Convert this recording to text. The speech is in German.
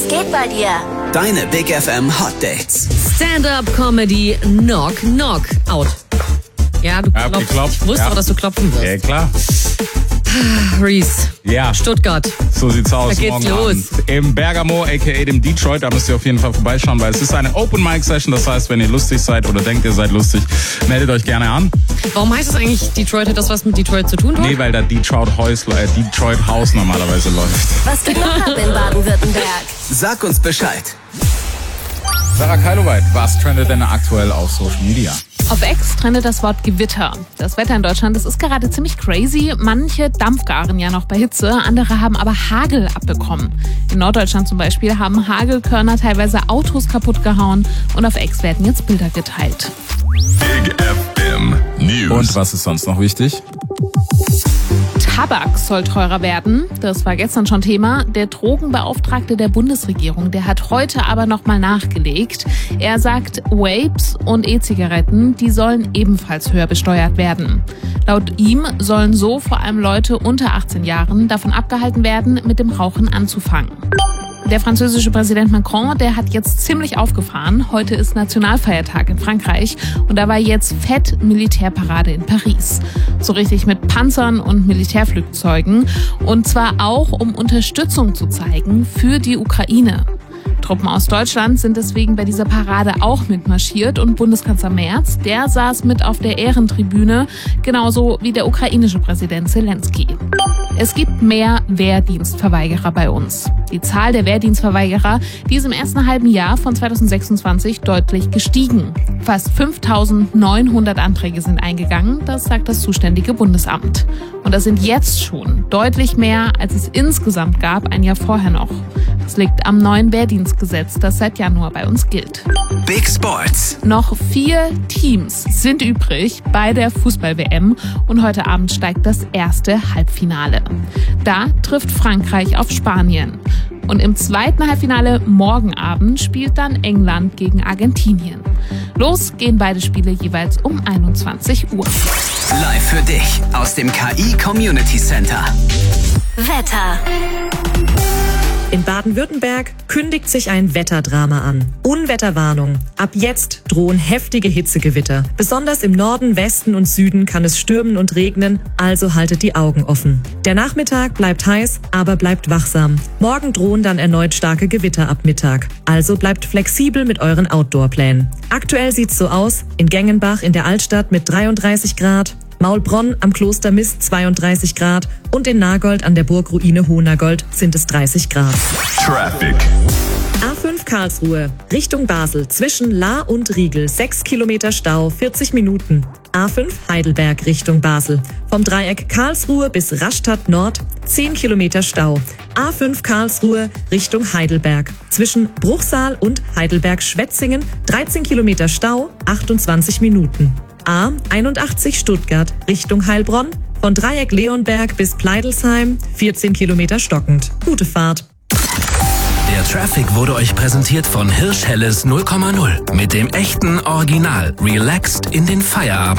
geht bei dir? Deine Big FM Hot Dates. Stand-up-Comedy Knock Knock Out. Ja, du klopfst. Geklopft. Ich wusste Ja. auch, dass du klopfen wirst. Ja, klar. Reese, Ja, Stuttgart. so sieht's aus. Da geht's Morgen los. Abend im Bergamo, a.k.a. dem Detroit. Da müsst ihr auf jeden Fall vorbeischauen, weil es ist eine Open-Mic-Session. Das heißt, wenn ihr lustig seid oder denkt, ihr seid lustig, meldet euch gerne an. Warum heißt es eigentlich Detroit? Hat das was mit Detroit zu tun? Oder? Nee, weil da Detroit House normalerweise läuft. Was geht noch ab in Baden-Württemberg? Sag uns Bescheid. Sarah Keiloweit, was trendet denn aktuell auf Social Media? Auf X trendet das Wort Gewitter. Das Wetter in Deutschland, das ist gerade ziemlich crazy. Manche dampfgaren ja noch bei Hitze, andere haben aber Hagel abbekommen. In Norddeutschland zum Beispiel haben Hagelkörner teilweise Autos kaputt gehauen und auf X werden jetzt Bilder geteilt. Big FM News. Und was ist sonst noch wichtig? Tabak soll teurer werden. Das war gestern schon Thema. Der Drogenbeauftragte der Bundesregierung, der hat heute aber nochmal nachgelegt. Er sagt, Vapes und E-Zigaretten, die sollen ebenfalls höher besteuert werden. Laut ihm sollen so vor allem Leute unter 18 Jahren davon abgehalten werden, mit dem Rauchen anzufangen. Der französische Präsident Macron, der hat jetzt ziemlich aufgefahren. Heute ist Nationalfeiertag in Frankreich und da war jetzt fett Militärparade in Paris. So richtig mit Panzern und Militärflugzeugen und zwar auch, um Unterstützung zu zeigen für die Ukraine. Truppen aus Deutschland sind deswegen bei dieser Parade auch mitmarschiert und Bundeskanzler Merz, der saß mit auf der Ehrentribüne, genauso wie der ukrainische Präsident Zelensky. Es gibt mehr Wehrdienstverweigerer bei uns. Die Zahl der Wehrdienstverweigerer, die ist im ersten halben Jahr von 2026 deutlich gestiegen. Fast 5.900 Anträge sind eingegangen, das sagt das zuständige Bundesamt. Und das sind jetzt schon deutlich mehr, als es insgesamt gab, ein Jahr vorher noch. Das liegt am neuen Wehrdienstgesetz, das seit Januar bei uns gilt. Big Sports. Noch 4 Teams sind übrig bei der Fußball-WM und heute Abend steigt das erste Halbfinale. Da trifft Frankreich auf Spanien. Und im zweiten Halbfinale morgen Abend spielt dann England gegen Argentinien. Los gehen beide Spiele jeweils um 21 Uhr. Live für dich aus dem KI Community Center. Wetter. In Baden-Württemberg kündigt sich ein Wetterdrama an. Unwetterwarnung. Ab jetzt drohen heftige Hitzegewitter. Besonders im Norden, Westen und Süden kann es stürmen und regnen, also haltet die Augen offen. Der Nachmittag bleibt heiß, aber bleibt wachsam. Morgen drohen dann erneut starke Gewitter ab Mittag. Also bleibt flexibel mit euren Outdoor-Plänen. Aktuell sieht's so aus: in Gengenbach in der Altstadt mit 33 Grad, Maulbronn am Kloster Mist 32 Grad und in Nagold an der Burgruine Hohnagold sind es 30 Grad. Traffic. A5 Karlsruhe, Richtung Basel, zwischen Lahr und Riegel, 6 Kilometer Stau, 40 Minuten. A5 Heidelberg Richtung Basel, vom Dreieck Karlsruhe bis Rastatt Nord, 10 Kilometer Stau. A5 Karlsruhe Richtung Heidelberg, zwischen Bruchsal und Heidelberg-Schwetzingen, 13 Kilometer Stau, 28 Minuten. A81 Stuttgart Richtung Heilbronn, von Dreieck Leonberg bis Pleidelsheim, 14 Kilometer stockend. Gute Fahrt. Der Traffic wurde euch präsentiert von Hirsch Helles 0,0 mit dem echten Original Relaxed in den Feierabend.